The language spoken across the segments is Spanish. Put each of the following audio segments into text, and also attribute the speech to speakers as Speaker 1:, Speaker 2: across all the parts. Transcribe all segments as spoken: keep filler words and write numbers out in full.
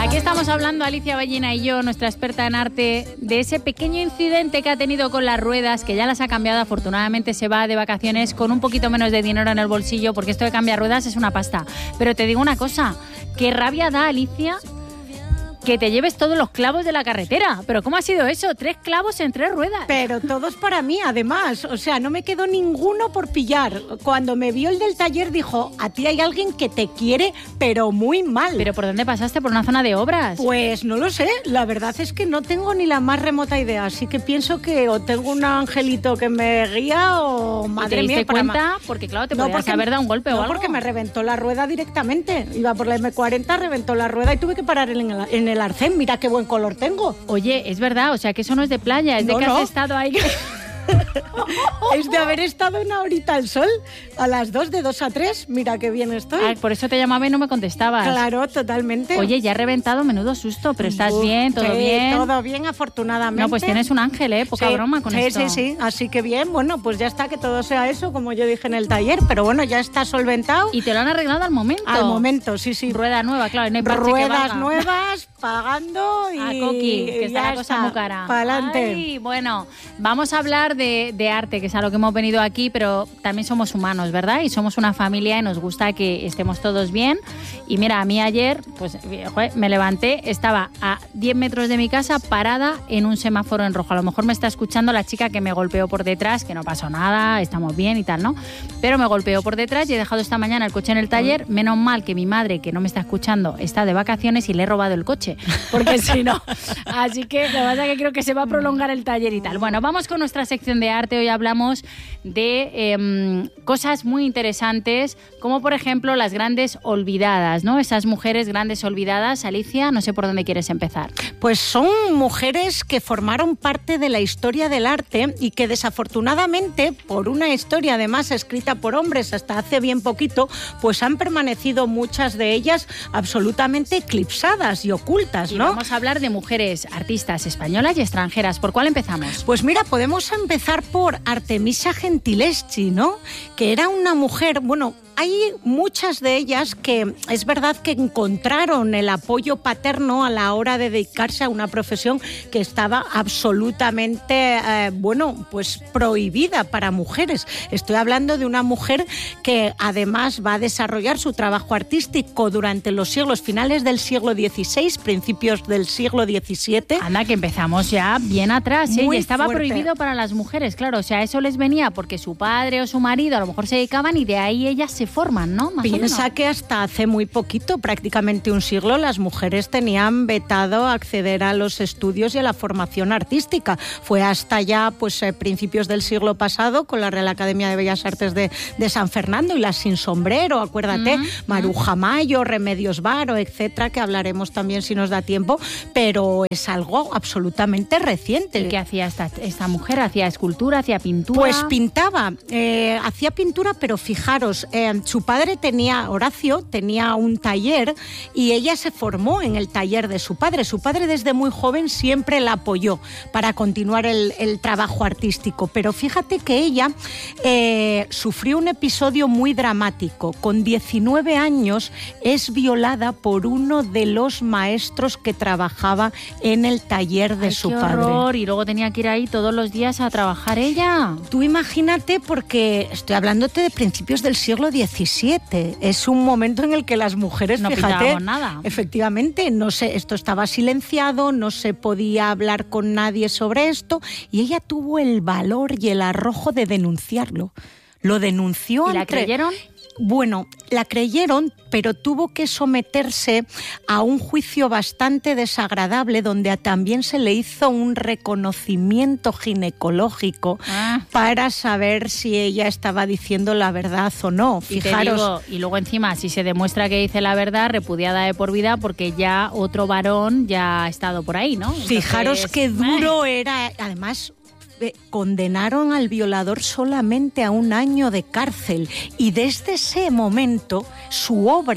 Speaker 1: Aquí estamos hablando, Alicia Ballina y yo, nuestra experta en arte, de ese pequeño incidente que ha tenido con las ruedas, que ya las ha cambiado. Afortunadamente se va de vacaciones con un poquito menos de dinero en el bolsillo, porque esto de cambiar ruedas es una pasta. Pero te digo una cosa, qué rabia da, Alicia, que te lleves todos los clavos de la carretera. ¿Pero cómo ha sido eso? Tres clavos en tres ruedas.
Speaker 2: Pero todos para mí, además. O sea, no me quedó ninguno por pillar. Cuando me vio el del taller, dijo, a ti hay alguien que te quiere, pero muy mal.
Speaker 1: ¿Pero por dónde pasaste? ¿Por una zona de obras?
Speaker 2: Pues no lo sé. La verdad es que no tengo ni la más remota idea. Así que pienso que o tengo un angelito que me guía o, madre
Speaker 1: ¿Te
Speaker 2: mía,
Speaker 1: diste
Speaker 2: para
Speaker 1: cuenta?
Speaker 2: ma-
Speaker 1: Porque claro, te
Speaker 2: No,
Speaker 1: podías
Speaker 2: porque-
Speaker 1: haber dado un golpe
Speaker 2: no,
Speaker 1: o algo.
Speaker 2: porque me reventó la rueda directamente. Iba por la eme cuarenta, reventó la rueda y tuve que parar en el, en el arcén. Mira qué buen color tengo.
Speaker 1: Oye, es verdad, o sea, que eso no es de playa, es
Speaker 2: No,
Speaker 1: de que
Speaker 2: no.
Speaker 1: has estado ahí.
Speaker 2: Es de haber estado una horita al sol, a las dos, de dos a tres. Mira qué bien estoy.
Speaker 1: Ah, por eso te llamaba y no me contestabas.
Speaker 2: Claro, totalmente.
Speaker 1: Oye, ya he reventado, menudo susto, pero estás
Speaker 2: Uf,
Speaker 1: bien, todo
Speaker 2: sí,
Speaker 1: bien.
Speaker 2: Todo bien, afortunadamente.
Speaker 1: No, pues tienes un ángel, ¿eh? Poca
Speaker 2: Sí,
Speaker 1: broma con
Speaker 2: sí,
Speaker 1: esto.
Speaker 2: Sí, sí, así que bien, bueno, pues ya está, que todo sea eso, como yo dije en el taller, pero bueno, ya está solventado.
Speaker 1: Y te lo han arreglado al momento.
Speaker 2: Al momento, sí, sí.
Speaker 1: Rueda nueva, claro, no hay parche que
Speaker 2: Ruedas
Speaker 1: valga.
Speaker 2: nuevas, pagando y...
Speaker 1: A Coqui, que está
Speaker 2: ya
Speaker 1: la cosa muy cara.
Speaker 2: Pa'lante.
Speaker 1: Ay, bueno, vamos a hablar de, de arte, que es a lo que hemos venido aquí, pero también somos humanos, ¿verdad? Y somos una familia y nos gusta que estemos todos bien. Y mira, a mí ayer, pues joder, me levanté, estaba a diez metros de mi casa parada en un semáforo en rojo. A lo mejor me está escuchando la chica que me golpeó por detrás, que no pasó nada, estamos bien y tal, ¿no? Pero me golpeó por detrás y he dejado esta mañana el coche en el taller. Menos mal que mi madre, que no me está escuchando, está de vacaciones y le he robado el coche, porque si no... Así que lo que pasa es que creo que se va a prolongar el taller y tal. Bueno, vamos con nuestra sección de arte. Hoy hablamos de eh, cosas muy interesantes, como por ejemplo las grandes olvidadas, ¿no? Esas mujeres grandes olvidadas. Alicia, no sé por dónde quieres empezar.
Speaker 2: Pues son mujeres que formaron parte de la historia del arte y que desafortunadamente, por una historia además escrita por hombres hasta hace bien poquito, pues han permanecido muchas de ellas absolutamente eclipsadas y ocultas,
Speaker 1: Y
Speaker 2: ¿no?
Speaker 1: vamos a hablar de mujeres artistas españolas y extranjeras. ¿Por cuál empezamos?
Speaker 2: Pues mira, podemos empezar por Artemisia Gentileschi, ¿no? Que era una mujer, bueno, hay muchas de ellas que es verdad que encontraron el apoyo paterno a la hora de dedicarse a una profesión que estaba absolutamente, eh, bueno, pues prohibida para mujeres. Estoy hablando de una mujer que además va a desarrollar su trabajo artístico durante los siglos finales del siglo dieciséis, principios del siglo diecisiete.
Speaker 1: Anda, que empezamos ya bien atrás, ¿eh?
Speaker 2: Muy
Speaker 1: Y estaba
Speaker 2: fuerte.
Speaker 1: prohibido para las mujeres, claro. O sea, eso les venía porque su padre o su marido a lo mejor se dedicaban y de ahí ellas se forman, ¿no? Más o
Speaker 2: Piensa
Speaker 1: menos.
Speaker 2: que hasta hace muy poquito, prácticamente un siglo, las mujeres tenían vetado acceder a los estudios y a la formación artística. Fue hasta ya pues eh, principios del siglo pasado con la Real Academia de Bellas Artes de, de San Fernando y las sin sombrero, acuérdate,
Speaker 1: Mm,
Speaker 2: Maruja Mayo, Remedios Varo, etcétera, que hablaremos también si nos da tiempo, pero es algo absolutamente reciente.
Speaker 1: ¿Y qué hacía esta, esta mujer? ¿Hacía escultura? ¿Hacía pintura?
Speaker 2: Pues pintaba, eh, hacía pintura, pero fijaros, eh, su padre tenía, Horacio, tenía un taller y ella se formó en el taller de su padre. Su padre desde muy joven siempre la apoyó para continuar el, el trabajo artístico, pero fíjate que ella eh, sufrió un episodio muy dramático. Con diecinueve años es violada por uno de los maestros que trabajaba en el taller de
Speaker 1: Ay,
Speaker 2: su
Speaker 1: qué
Speaker 2: padre.
Speaker 1: horror. Y luego tenía que ir ahí todos los días a trabajar ella.
Speaker 2: Tú imagínate, porque estoy hablándote de principios del siglo diecisiete. Es un momento en el que las mujeres,
Speaker 1: No
Speaker 2: fíjate,
Speaker 1: pintábamos nada.
Speaker 2: efectivamente, no sé, esto estaba silenciado, no se podía hablar con nadie sobre esto, y ella tuvo el valor y el arrojo de denunciarlo. Lo denunció.
Speaker 1: ¿Y la
Speaker 2: ante-
Speaker 1: creyeron?
Speaker 2: Bueno, la creyeron, pero tuvo que someterse a un juicio bastante desagradable donde también se le hizo un reconocimiento ginecológico
Speaker 1: Ah.
Speaker 2: para saber si ella estaba diciendo la verdad o no.
Speaker 1: Y, te
Speaker 2: Fijaros,
Speaker 1: digo, y luego encima, si se demuestra que dice la verdad, repudiada de por vida porque ya otro varón ya ha estado por ahí, ¿no?
Speaker 2: fijaros
Speaker 1: Entonces,
Speaker 2: qué duro era. Además, eh, condenaron al violador solamente a un año de cárcel y desde ese momento su obra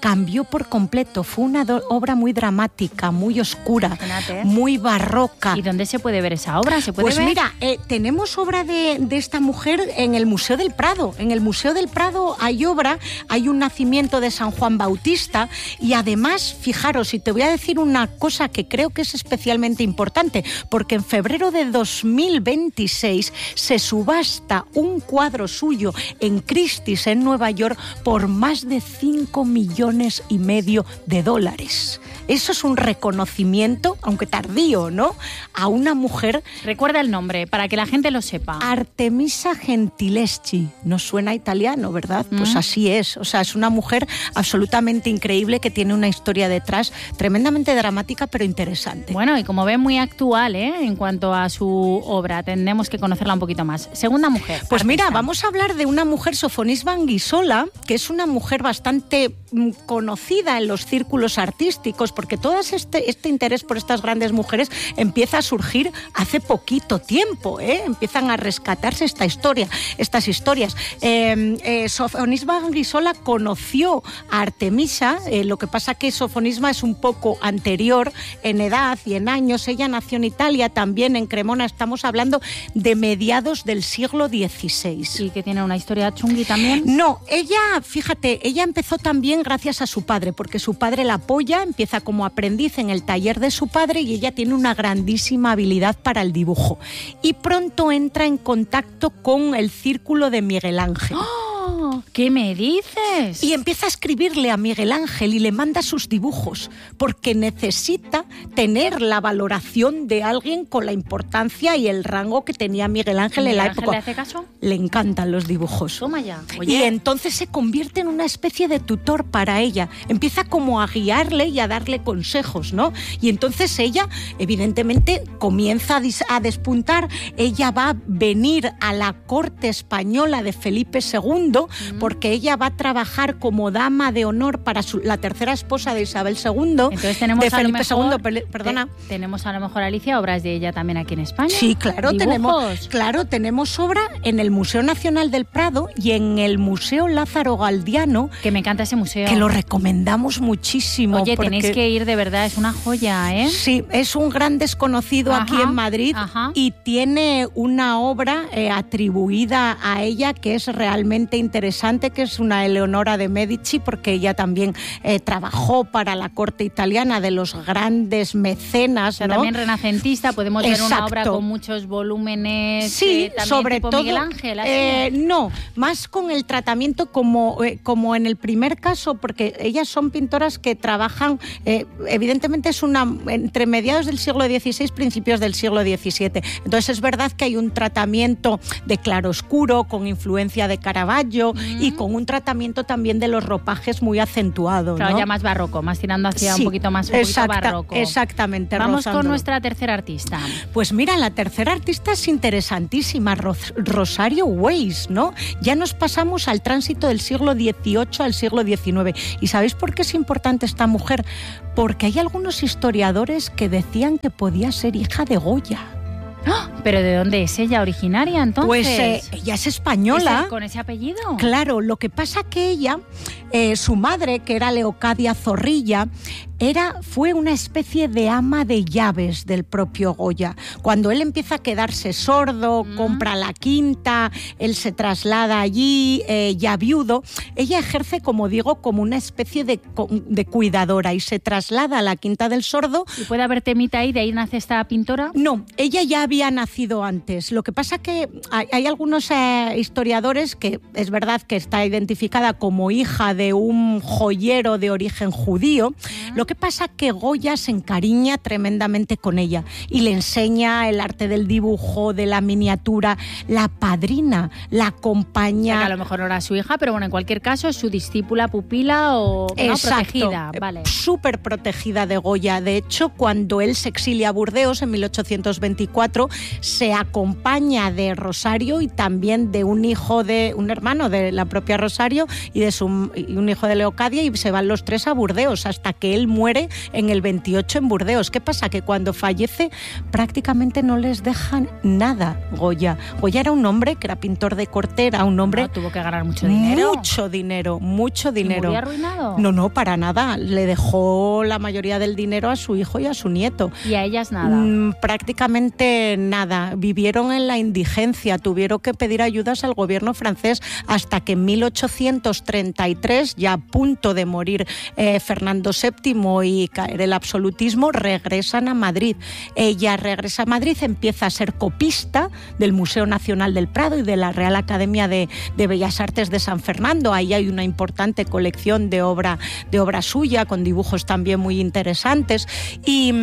Speaker 2: cambió por completo. Fue una do- obra muy dramática, muy oscura,
Speaker 1: Imagínate.
Speaker 2: muy barroca.
Speaker 1: ¿Y dónde se puede ver esa obra? ¿Se puede
Speaker 2: Pues
Speaker 1: ver?
Speaker 2: mira, eh, tenemos obra de, de esta mujer en el Museo del Prado. En el Museo del Prado hay obra, hay un nacimiento de San Juan Bautista y además, fijaros, y te voy a decir una cosa que creo que es especialmente importante, porque en febrero de dos mil veintiséis se subasta un cuadro suyo en Christie's en Nueva York por más de cinco millones y medio de dólares. Eso es un reconocimiento, aunque tardío, ¿no?, a una mujer.
Speaker 1: Recuerda el nombre, para que la gente lo sepa.
Speaker 2: Artemisa Gentileschi. No suena italiano, ¿verdad? Mm. Pues así es. O sea, es una mujer absolutamente increíble que tiene una historia detrás tremendamente dramática, pero interesante.
Speaker 1: Bueno, y como ven, muy actual, ¿eh?, en cuanto a su obra. Tendremos que conocerla un poquito más. Segunda mujer.
Speaker 2: Pues
Speaker 1: artista.
Speaker 2: Mira, vamos a hablar de una mujer, Sofonisba Anguissola, que es una mujer bastante mm, conocida en los círculos artísticos, porque todo este, este interés por estas grandes mujeres empieza a surgir hace poquito tiempo, ¿eh? Empiezan a rescatarse esta historia, estas historias. Eh, eh, Sofonisba Anguissola conoció a Artemisa, eh, lo que pasa que Sofonisba es un poco anterior en edad y en años. Ella nació en Italia, también en Cremona. Estamos hablando de mediados del siglo dieciséis.
Speaker 1: ¿Y que tiene una historia chungui también?
Speaker 2: No, ella, fíjate, ella empezó también gracias a su padre, porque su padre la apoya, empieza como aprendiz en el taller de su padre y ella tiene una grandísima habilidad para el dibujo. Y pronto entra en contacto con el círculo de Miguel Ángel.
Speaker 1: ¡Oh! ¿Qué me dices?
Speaker 2: Y empieza a escribirle a Miguel Ángel y le manda sus dibujos, porque necesita tener la valoración de alguien con la importancia y el rango que tenía Miguel Ángel en la
Speaker 1: Ángel
Speaker 2: época.
Speaker 1: ¿Le hace caso?
Speaker 2: Le encantan los dibujos.
Speaker 1: Toma ya. Oye.
Speaker 2: Y entonces se convierte en una especie de tutor para ella. Empieza como a guiarle y a darle consejos, ¿no? Y entonces ella, evidentemente, comienza a, dis- a despuntar. Ella va a venir a la corte española de Felipe segundo, mm. porque ella va a trabajar como dama de honor para su, la tercera esposa de Isabel segundo.
Speaker 1: Entonces tenemos
Speaker 2: de Felipe
Speaker 1: a lo mejor,
Speaker 2: segundo, perdona.
Speaker 1: Te, tenemos a lo mejor, Alicia, obras de ella también aquí en España.
Speaker 2: Sí, claro,
Speaker 1: ¿Dibujos?
Speaker 2: tenemos, claro, tenemos obra en el Museo Nacional del Prado y en el Museo Lázaro Galdiano.
Speaker 1: Que me encanta ese museo.
Speaker 2: Que lo recomendamos muchísimo.
Speaker 1: Oye,
Speaker 2: porque...
Speaker 1: tenéis que ir, de verdad, es una joya, ¿eh?
Speaker 2: Sí, es un gran desconocido
Speaker 1: ajá,
Speaker 2: aquí en Madrid
Speaker 1: ajá.
Speaker 2: y tiene una obra eh, atribuida a ella que es realmente interesante, que es una Eleonora de Medici, porque ella también eh, trabajó para la corte italiana de los grandes mecenas,
Speaker 1: o sea,
Speaker 2: ¿no?
Speaker 1: También renacentista, podemos
Speaker 2: Exacto.
Speaker 1: ver una obra con muchos volúmenes.
Speaker 2: Sí,
Speaker 1: eh, también
Speaker 2: sobre
Speaker 1: tipo
Speaker 2: todo.
Speaker 1: Miguel Ángel, ¿así?
Speaker 2: Eh, no, más con el tratamiento como, eh, como en el primer caso, porque ellas son pintoras que trabajan, eh, evidentemente es una entre mediados del siglo dieciséis, principios del siglo diecisiete. Entonces es verdad que hay un tratamiento de claroscuro con influencia de Caravaggio mm. y con un tratamiento también de los ropajes muy acentuado.
Speaker 1: Claro,
Speaker 2: ¿no?
Speaker 1: ya más barroco, más tirando hacia
Speaker 2: sí,
Speaker 1: un poquito más un
Speaker 2: exacta,
Speaker 1: poquito barroco.
Speaker 2: Exactamente.
Speaker 1: Vamos
Speaker 2: rozándolo.
Speaker 1: con nuestra tercera artista.
Speaker 2: Pues mira, la tercera artista es interesantísima, Ros- Rosario Weiss, ¿no? Ya nos pasamos al tránsito del siglo dieciocho al siglo diecinueve. ¿Y sabéis por qué es importante esta mujer? Porque hay algunos historiadores que decían que podía ser hija de Goya.
Speaker 1: ¡Oh! ¿Pero de dónde es ella originaria, entonces?
Speaker 2: Pues eh, ella es española.
Speaker 1: ¿Es el, con ese apellido?
Speaker 2: Claro, lo que pasa que ella, eh, su madre, que era Leocadia Zorrilla, era, fue una especie de ama de llaves del propio Goya. Cuando él empieza a quedarse sordo, mm. compra la quinta, él se traslada allí, eh, ya viudo, ella ejerce, como digo, como una especie de, de cuidadora y se traslada a la Quinta del Sordo.
Speaker 1: ¿Y puede haber temita ahí, de ahí nace esta pintora?
Speaker 2: No, ella ya había nacido antes. Lo que pasa que hay, hay algunos eh, historiadores que es verdad que está identificada como hija de un joyero de origen judío. Mm. Lo que pasa que Goya se encariña tremendamente con ella y le enseña el arte del dibujo, de la miniatura, la padrina, la acompaña.
Speaker 1: O sea, que a lo mejor no era su hija, pero bueno, en cualquier caso es su discípula, pupila o ¿no? protegida. Vale.
Speaker 2: Súper protegida de Goya. De hecho, cuando él se exilia a Burdeos en mil ochocientos veinticuatro, se acompaña de Rosario y también de un hijo de un hermano de la propia Rosario y de su y un hijo de Leocadia, y se van los tres a Burdeos hasta que él muere muere en el veintiocho en Burdeos. ¿Qué pasa? Que cuando fallece prácticamente no les dejan nada, Goya. Goya era un hombre que era pintor de corte, era un hombre...
Speaker 1: No, tuvo que ganar mucho dinero.
Speaker 2: Mucho dinero, mucho dinero.
Speaker 1: ¿Murió arruinado?
Speaker 2: No, no, para nada. Le dejó la mayoría del dinero a su hijo y a su nieto.
Speaker 1: ¿Y a ellas nada?
Speaker 2: Mm, prácticamente nada. Vivieron en la indigencia, tuvieron que pedir ayudas al gobierno francés hasta que en mil ochocientos treinta y tres, ya a punto de morir eh, Fernando séptimo y caer el absolutismo, regresan a Madrid. Ella regresa a Madrid, empieza a ser copista del Museo Nacional del Prado y de la Real Academia de, de Bellas Artes de San Fernando. Ahí hay una importante colección de obra, de obra suya, con dibujos también muy interesantes. Y,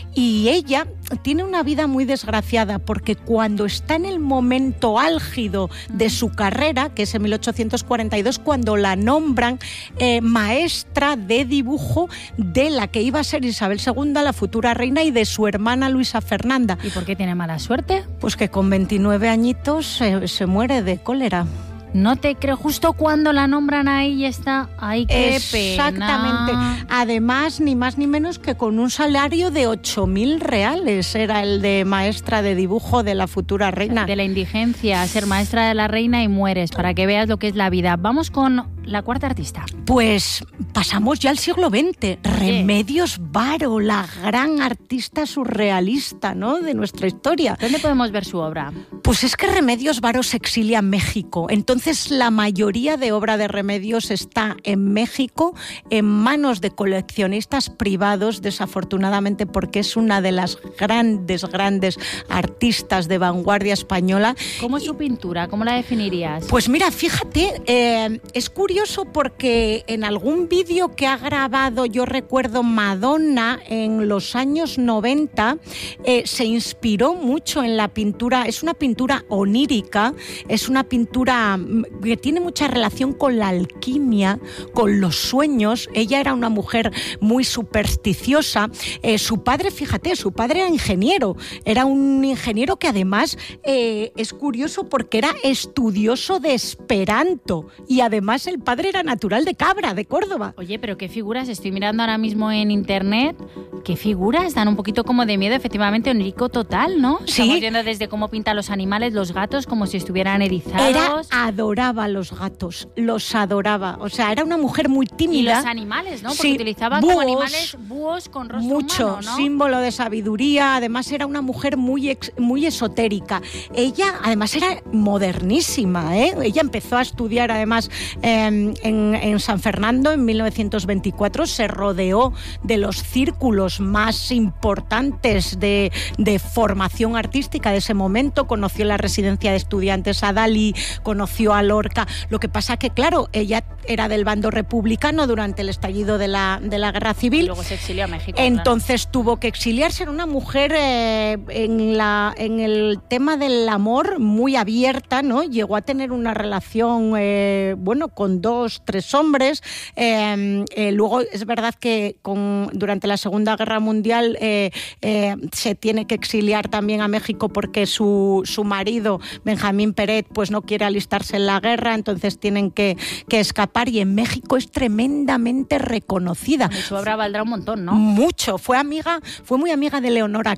Speaker 2: y ella tiene una vida muy desgraciada, porque cuando está en el momento álgido de su carrera, que es en mil ochocientos cuarenta y dos, cuando la nombran eh, maestra de dibujo de la que iba a ser Isabel segunda, la futura reina, y de su hermana Luisa Fernanda.
Speaker 1: ¿Y por qué tiene mala suerte?
Speaker 2: Pues que con veintinueve añitos se, se muere de cólera.
Speaker 1: No te creo, justo cuando la nombran ahí está, ¡ay, qué
Speaker 2: Exactamente.
Speaker 1: pena!
Speaker 2: Además, ni más ni menos que con un salario de ocho mil reales, era el de maestra de dibujo de la futura reina.
Speaker 1: De la indigencia, ser maestra de la reina y mueres, para que veas lo que es la vida. Vamos con la cuarta artista.
Speaker 2: Pues pasamos ya al siglo veinte. Remedios Varo, la gran artista surrealista, ¿no?, de nuestra historia.
Speaker 1: ¿Dónde podemos ver su obra?
Speaker 2: Pues es que Remedios Varo se exilia en México. Entonces la mayoría de obra de Remedios está en México, en manos de coleccionistas privados, desafortunadamente, porque es una de las grandes, grandes artistas de vanguardia española.
Speaker 1: ¿Cómo es su pintura? ¿Cómo la definirías?
Speaker 2: Pues mira, fíjate, eh, es curioso porque en algún vídeo que ha grabado, yo recuerdo, Madonna en los años noventa, eh, se inspiró mucho en la pintura. Es una pintura onírica, es una pintura que tiene mucha relación con la alquimia, con los sueños. Ella era una mujer muy supersticiosa. Eh, su padre, fíjate, su padre era ingeniero, era un ingeniero que además eh, es curioso porque era estudioso de Esperanto, y además el padre era natural de Cabra, de Córdoba.
Speaker 1: Oye, pero qué figuras, estoy mirando ahora mismo en internet, qué figuras, dan un poquito como de miedo, efectivamente, onírico total, ¿no?
Speaker 2: Sí.
Speaker 1: Estamos viendo desde cómo pinta los animales, los gatos, como si estuvieran erizados.
Speaker 2: Era, adoraba a los gatos, los adoraba, o sea, era una mujer muy tímida.
Speaker 1: Y los animales, ¿no? Porque
Speaker 2: sí,
Speaker 1: utilizaban
Speaker 2: búhos,
Speaker 1: como animales búhos con rostro
Speaker 2: mucho,
Speaker 1: humano, ¿no?
Speaker 2: símbolo de sabiduría. Además era una mujer muy, ex, muy esotérica. Ella además era modernísima, ¿eh? Ella empezó a estudiar además eh, en, en San Fernando en mil novecientos veinticuatro, se rodeó de los círculos más importantes de, de formación artística de ese momento, conoció la residencia de estudiantes a Dalí, conoció a Lorca. Lo que pasa que, claro, ella era del bando republicano durante el estallido de la, de la Guerra Civil.
Speaker 1: Y luego se exilió a México.
Speaker 2: Entonces
Speaker 1: claro.
Speaker 2: tuvo que exiliarse. Era una mujer eh, en, la, en el tema del amor muy abierta, ¿no? Llegó a tener una relación, eh, bueno, con dos, tres hombres. Eh, eh, luego es verdad que con, durante la Segunda Guerra Mundial eh, eh, se tiene que exiliar también a México porque su, su marido, Benjamín Peret, pues no quiere alistarse en la guerra, entonces tienen que, que escapar, y en México es tremendamente reconocida.
Speaker 1: Y su obra valdrá un montón, ¿no?
Speaker 2: Mucho. Fue amiga, fue muy amiga de Leonora